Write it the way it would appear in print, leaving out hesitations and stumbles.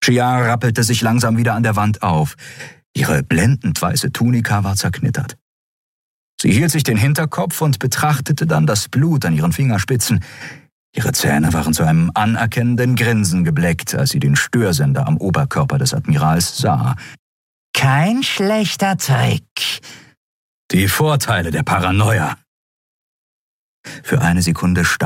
Chiara rappelte sich langsam wieder an der Wand auf. Ihre blendend weiße Tunika war zerknittert. Sie hielt sich den Hinterkopf und betrachtete dann das Blut an ihren Fingerspitzen. Ihre Zähne waren zu einem anerkennenden Grinsen gebleckt, als sie den Störsender am Oberkörper des Admirals sah. Kein schlechter Trick. Die Vorteile der Paranoia. Für eine Sekunde